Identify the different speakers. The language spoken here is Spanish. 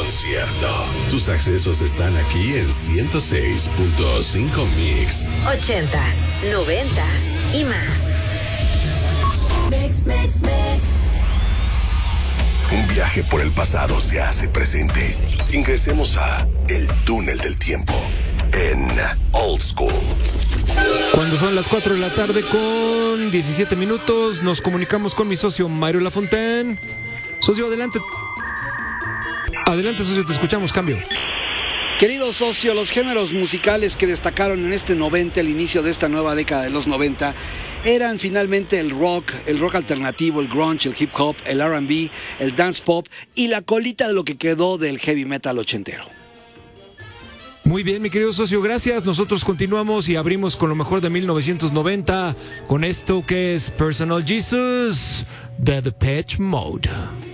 Speaker 1: concierto. Tus accesos están aquí en 106.5 Mix.
Speaker 2: 80s, 90s y más.
Speaker 3: Mix.
Speaker 1: Un viaje por el pasado se hace presente. Ingresemos a El Túnel del Tiempo en Old School.
Speaker 4: Cuando son las 4 de la tarde con 17 minutos, nos comunicamos con mi socio Mario Lafontaine. Socio, adelante. Adelante, socio, te escuchamos, cambio.
Speaker 5: Querido socio, los géneros musicales que destacaron en este 90, el inicio de esta nueva década de los 90, eran finalmente el rock alternativo, el grunge, el hip hop, el R&B, el dance pop y la colita de lo que quedó del heavy metal ochentero.
Speaker 4: Muy bien, mi querido socio, gracias. Nosotros continuamos y abrimos con lo mejor de 1990 con esto que es Personal Jesus de Depeche Mode.